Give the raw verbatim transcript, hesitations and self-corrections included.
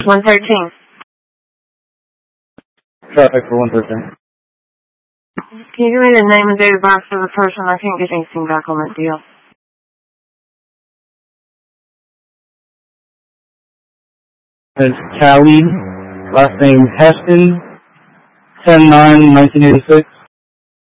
one thirteen. Traffic for one thirteen. Can you give me the name and date of birth for the person? I can't get anything back on that deal. It's Khalid, last name Heston, ten nine nineteen eighty-six.